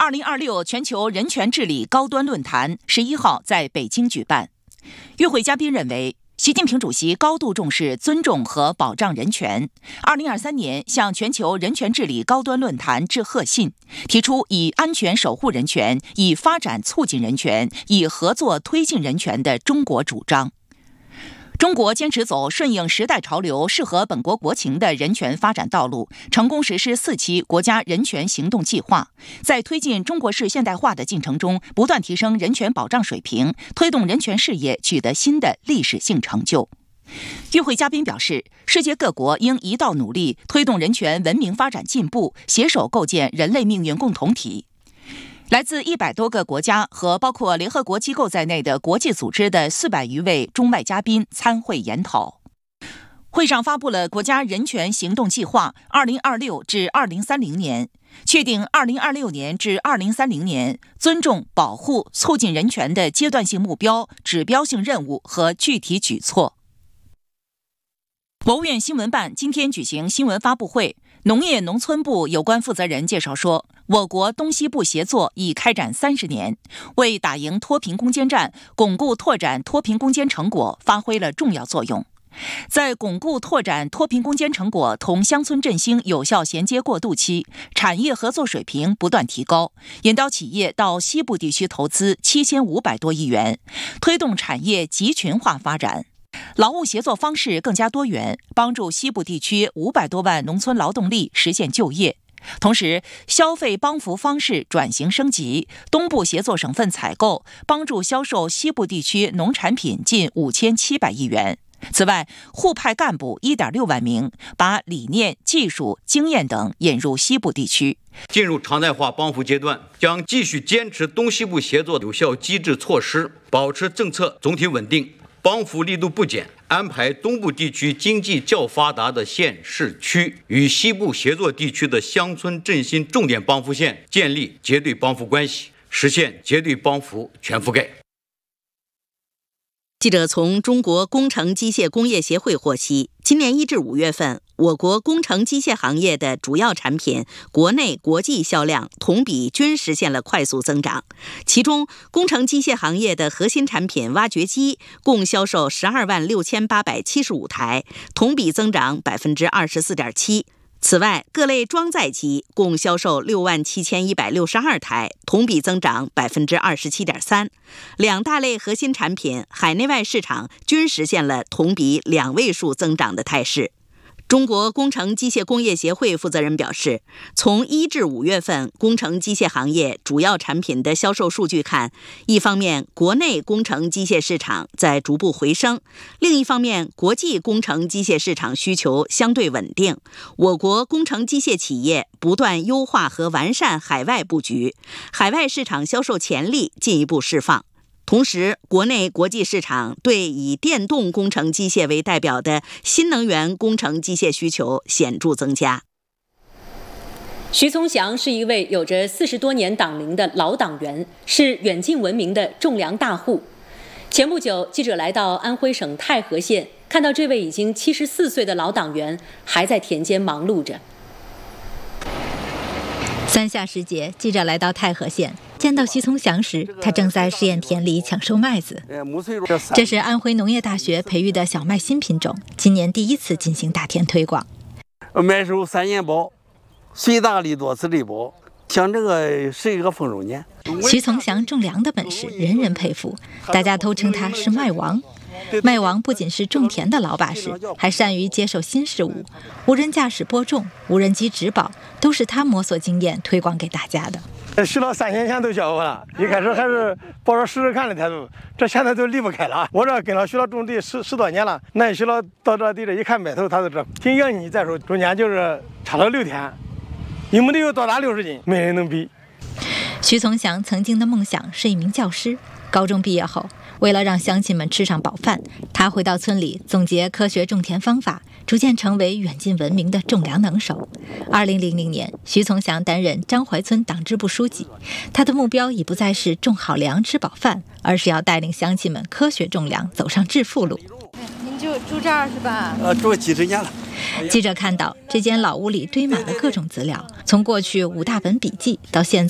2026全球人权治理高端论坛11号在北京举办。与会嘉宾认为，习近平主席高度重视尊重和保障人权。2023年向全球人权治理高端论坛致贺信，提出以安全守护人权、以发展促进人权、以合作推进人权的中国主张。中国坚持走顺应时代潮流、适合本国国情的人权发展道路，成功实施4期国家人权行动计划，在推进中国式现代化的进程中，不断提升人权保障水平，推动人权事业取得新的历史性成就。与会嘉宾表示，世界各国应一道努力，推动人权文明发展进步，携手构建人类命运共同体。来自100多个国家和包括联合国机构在内的国际组织的400余位中外嘉宾参会研讨。会上发布了国家人权行动计划2026至2030年，确定2026年至2030年尊重、保护、促进人权的阶段性目标、指标性任务和具体举措。国务院新闻办今天举行新闻发布会，农业农村部有关负责人介绍说，我国东西部协作已开展30年，为打赢脱贫攻坚战、巩固拓展脱贫攻坚成果发挥了重要作用。在巩固拓展脱贫攻坚成果同乡村振兴有效衔接过渡期，产业合作水平不断提高，引导企业到西部地区投资7500多亿元，推动产业集群化发展。劳务协作方式更加多元，帮助西部地区500多万农村劳动力实现就业。同时，消费帮扶方式转型升级，东部协作省份采购，帮助销售西部地区农产品近5700亿元。此外，互派干部1.6万名，把理念、技术、经验等引入西部地区。 进入常态化帮扶阶段，将继续坚持东西部协作有效机制措施，保持政策总体稳定，帮扶力度不减，安排东部地区经济较发达的县市区与西部协作地区的乡村振兴重点帮扶县建立结对帮扶关系，实现结对帮扶全覆盖。 记者从中国工程机械工业协会获悉，今年1至5月份，我国工程机械行业的主要产品国内国际销量同比均实现了快速增长。其中，工程机械行业的核心产品挖掘机共销售126875台，同比增长24.7%。此外，各类装载机共销售67162台，同比增长27.3%。两大类核心产品海内外市场均实现了同比2位数增长的态势。中国工程机械工业协会负责人表示，从1至5月份工程机械行业主要产品的销售数据看，一方面国内工程机械市场在逐步回升，另一方面国际工程机械市场需求相对稳定，我国工程机械企业不断优化和完善海外布局，海外市场销售潜力进一步释放。同时，国内国际市场对以电动工程机械为代表的新能源工程机械需求显著增加。 徐从祥是一位有着40多年党龄的老党员，是远近闻名的种粮大户。前不久，记者来到安徽省太和县，看到这位已经74岁的老党员还在田间忙碌着。 3夏时节，记者来到太和县，见到徐从祥时，他正在试验田里抢收麦子。这是安徽农业大学培育的小麦新品种，今年第1次进行大田推广。 麦收3年包，随大力多，此力薄。像这个是一个丰收年。 徐从祥种粮的本事，人人佩服，大家都称他是麦王。麦王不仅是种田的老把式，还善于接受新事物，无人驾驶播种、无人机植保，都是他摸索经验推广给大家的。 许了3年前都教我了，一开始还是抱着试试看的态度，这现在都离不开了。我这跟了许了种地十多年了，那许了到这地里一看麦头，他就这挺洋气。再说中间就是差了6天，你们都有多大60斤，没人能比。 徐从祥曾经的梦想是一名教师，高中毕业后，为了让乡亲们吃上饱饭，他回到村里总结科学种田方法，逐渐成为远近闻名的种粮能手。2000年，徐从祥担任张淮村党支部书记，他的目标已不再是种好粮吃饱饭，而是要带领乡亲们科学种粮，走上致富路。 您就住这儿是吧？ 住几十年了。 记者看到这间老屋里堆满了各种资料，从过去5大本笔记到现在